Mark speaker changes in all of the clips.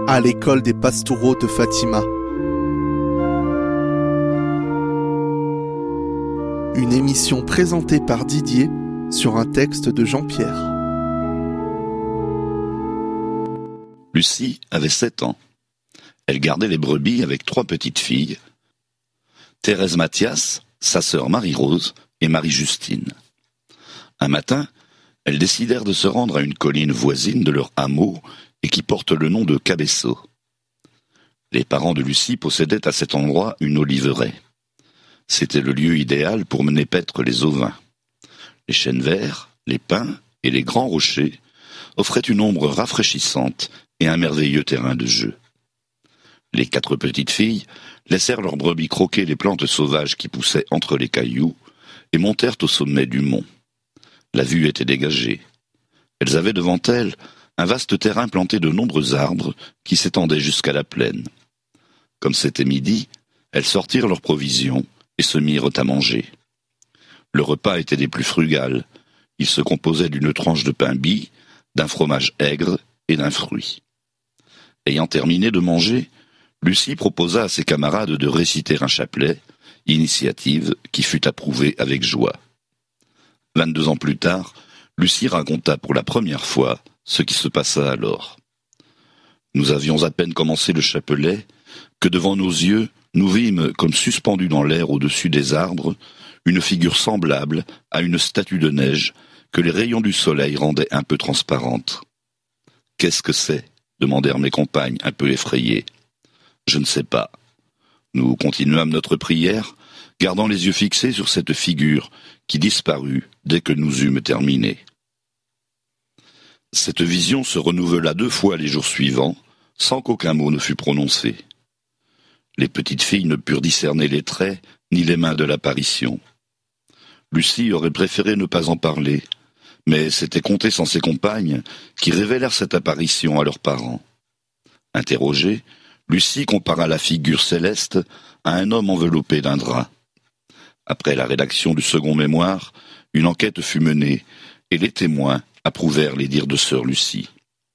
Speaker 1: à l'école des pastoraux de Fatima. Une émission présentée par Didier sur un texte de Jean-Pierre.
Speaker 2: Lucie avait 7 ans. Elle gardait les brebis avec 3 petites filles, Thérèse Mathias, sa sœur Marie-Rose et Marie-Justine. Un matin, elles décidèrent de se rendre à une colline voisine de leur hameau et qui porte le nom de Cabeço. Les parents de Lucie possédaient à cet endroit une oliveraie. C'était le lieu idéal pour mener paître les ovins. Les chênes verts, les pins et les grands rochers offraient une ombre rafraîchissante et un merveilleux terrain de jeu. Les 4 petites filles laissèrent leurs brebis croquer les plantes sauvages qui poussaient entre les cailloux et montèrent au sommet du mont. La vue était dégagée. Elles avaient devant elles un vaste terrain planté de nombreux arbres qui s'étendaient jusqu'à la plaine. Comme c'était midi, elles sortirent leurs provisions et se mirent à manger. Le repas était des plus frugales. Il se composait d'une tranche de pain bis, d'un fromage aigre et d'un fruit. Ayant terminé de manger, Lucie proposa à ses camarades de réciter un chapelet, initiative qui fut approuvée avec joie. 22 ans plus tard, Lucie raconta pour la première fois ce qui se passa alors. Nous avions à peine commencé le chapelet que devant nos yeux, nous vîmes comme suspendue dans l'air au-dessus des arbres une figure semblable à une statue de neige que les rayons du soleil rendaient un peu transparente. « Qu'est-ce que c'est ?» demandèrent mes compagnes, un peu effrayées. « Je ne sais pas. » Nous continuâmes notre prière, gardant les yeux fixés sur cette figure qui disparut dès que nous eûmes terminé. Cette vision se renouvela 2 fois les jours suivants, sans qu'aucun mot ne fût prononcé. Les petites filles ne purent discerner les traits ni les mains de l'apparition. Lucie aurait préféré ne pas en parler, mais c'était compter sans ses compagnes qui révélèrent cette apparition à leurs parents. Interrogée, Lucie compara la figure céleste à un homme enveloppé d'un drap. Après la rédaction du second mémoire, une enquête fut menée et les témoins approuvèrent les dires de sœur Lucie.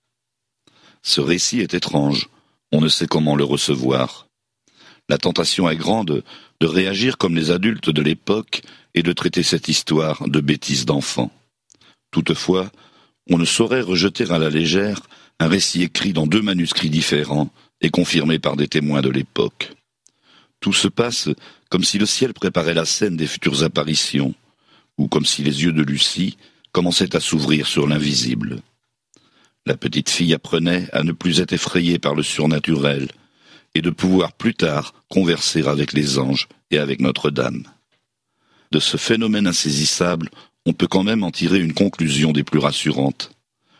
Speaker 2: Ce récit est étrange, on ne sait comment le recevoir. La tentation est grande de réagir comme les adultes de l'époque et de traiter cette histoire de bêtises d'enfants. Toutefois, on ne saurait rejeter à la légère un récit écrit dans 2 manuscrits différents et confirmé par des témoins de l'époque. Tout se passe comme si le ciel préparait la scène des futures apparitions, ou comme si les yeux de Lucie commençaient à s'ouvrir sur l'invisible. La petite fille apprenait à ne plus être effrayée par le surnaturel, et de pouvoir plus tard converser avec les anges et avec Notre-Dame. De ce phénomène insaisissable, on peut quand même en tirer une conclusion des plus rassurantes.